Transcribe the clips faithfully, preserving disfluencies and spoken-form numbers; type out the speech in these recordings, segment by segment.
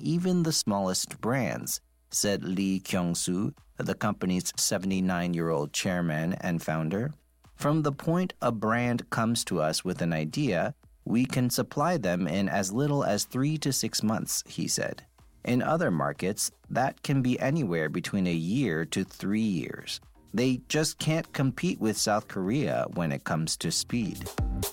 even the smallest brands, said Lee Kyung-soo, the company's seventy-nine-year-old chairman and founder. From the point a brand comes to us with an idea, we can supply them in as little as three to six months, he said. In other markets, that can be anywhere between a year to three years. They just can't compete with South Korea when it comes to speed.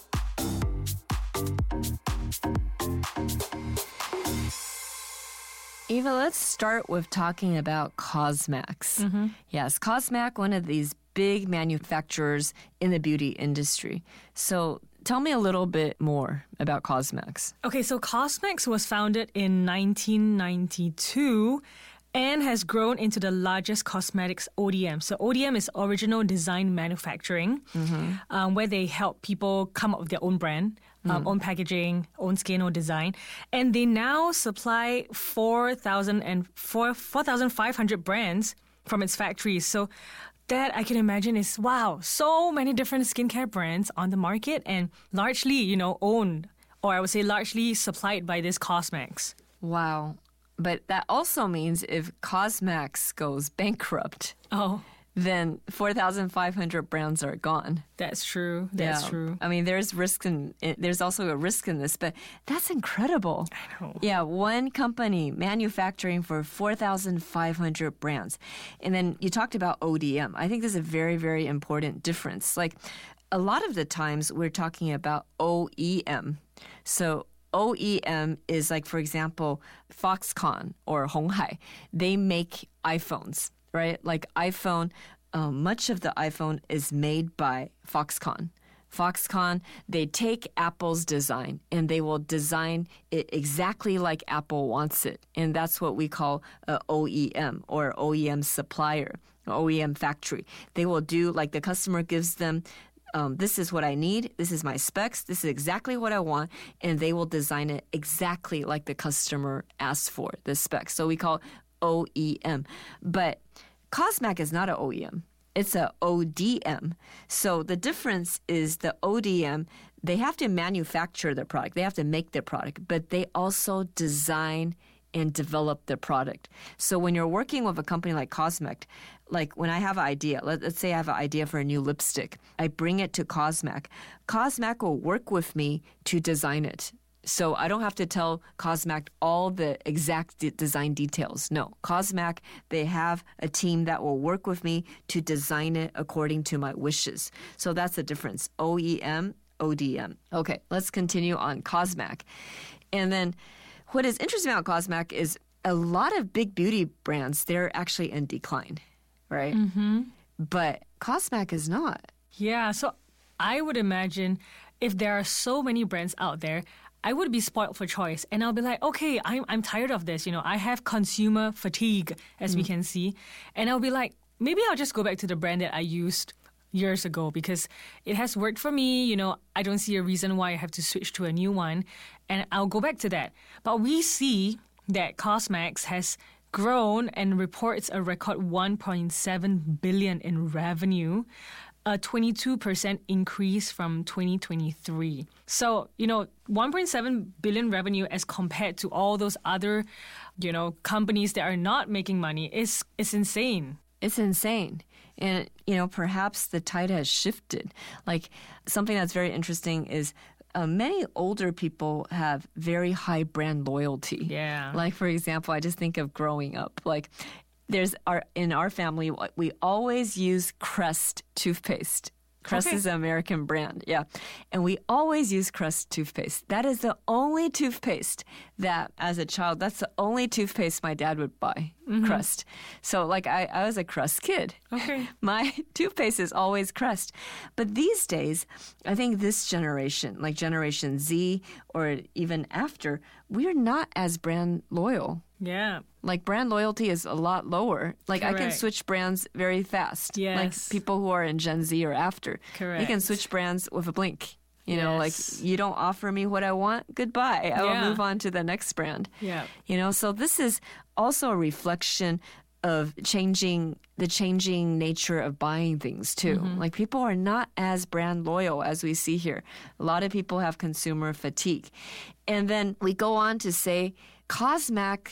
Eva, let's start with talking about Cosmax. Mm-hmm. Yes, Cosmac, one of these big manufacturers in the beauty industry. So tell me a little bit more about Cosmax. Okay, so Cosmax was founded in nineteen ninety-two and has grown into the largest cosmetics O D M. So O D M is Original Design Manufacturing, Mm-hmm. um, where they help people come up with their own brand, um, Mm. own packaging, own skin, own design. And they now supply four thousand and four thousand five hundred brands from its factories. So that I can imagine is, wow, so many different skincare brands on the market and largely, you know, owned, or I would say largely supplied by this Cosmax. Wow. But that also means if Cosmax goes bankrupt, Oh, then four thousand five hundred brands are gone. that's true. That's Yeah. true. I mean, there's risk in it, there's also a risk in this, but that's incredible. I know. Yeah, one company manufacturing for four thousand five hundred brands. And then you talked about O D M. I think this is a very, very important difference. Like a lot of the times we're talking about O E M. So O E M is like, for example, Foxconn or Honghai. They make iPhones, right? Like iPhone, um, much of the iPhone is made by Foxconn. Foxconn, they take Apple's design and they will design it exactly like Apple wants it. And that's what we call a O E M or O E M supplier, O E M factory. They will do like the customer gives them Um, this is what I need, this is my specs, this is exactly what I want, and they will design it exactly like the customer asked for, the specs. So we call it O E M. But Cosmac is not an O E M. It's a O D M. So the difference is the O D M, they have to manufacture their product, they have to make their product, but they also design and develop the product. So when you're working with a company like Cosmac, like when I have an idea, let, let's say I have an idea for a new lipstick, I bring it to Cosmac. Cosmac will work with me to design it. So I don't have to tell Cosmac all the exact de- design details. No, Cosmac, they have a team that will work with me to design it according to my wishes. So that's the difference. O E M, O D M. Okay, let's continue on Cosmac. And then what is interesting about Cosmac is a lot of big beauty brands, they're actually in decline, right? Mm-hmm. But Cosmac is not. Yeah, so I would imagine if there are so many brands out there, I would be spoiled for choice. And I'll be like, okay, I'm, I'm tired of this. You know, I have consumer fatigue, as mm. we can see. And I'll be like, maybe I'll just go back to the brand that I used years ago because it has worked for me. You know, I don't see a reason why I have to switch to a new one. And I'll go back to that. But we see that Cosmax has grown and reports a record one point seven billion dollars in revenue, a twenty-two percent increase from twenty twenty-three. So, you know, one point seven billion dollars revenue as compared to all those other, you know, companies that are not making money is is insane. It's insane. And, you know, perhaps the tide has shifted. Like, something that's very interesting is uh, many older people have very high brand loyalty. Yeah. Like, for example, I just think of growing up. Like, there's our in our family, we always use Crest toothpaste. Crest Okay. is an American brand, yeah. And we always use Crest toothpaste. That is the only toothpaste that, as a child, that's the only toothpaste my dad would buy, Mm-hmm. Crest. So, like, I, I was a Crest kid. Okay. My toothpaste is always Crest. But these days, I think this generation, like Generation Z or even after, we're not as brand loyal. Yeah. Like, brand loyalty is a lot lower. Like, I can Correct. switch brands very fast. Yes. Like, people who are in Gen Z or after. They can Correct. switch brands with a blink. You know, Yes. like, you don't offer me what I want, goodbye. I will Yeah. move on to the next brand. Yeah. You know, so this is also a reflection of changing the changing nature of buying things too. Mm-hmm. Like, people are not as brand loyal as we see here. A lot of people have consumer fatigue. And then we go on to say Cosmac